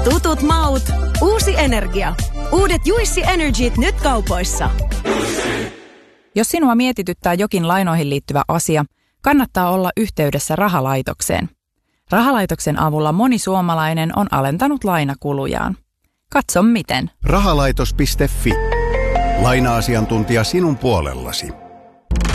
Tutut maut, uusi energia. Uudet Juissi Energyt nyt kaupoissa. Jos sinua mietityttää jokin lainoihin liittyvä asia, kannattaa olla yhteydessä rahalaitokseen. Rahalaitoksen avulla moni suomalainen on alentanut lainakulujaan. Katso miten. Rahalaitos.fi. Laina-asiantuntija sinun puolellasi.